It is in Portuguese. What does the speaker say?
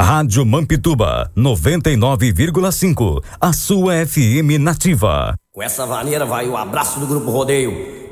Rádio Mampituba, 99,5. A sua FM nativa. Com essa vaneira vai o abraço do Grupo Rodeio.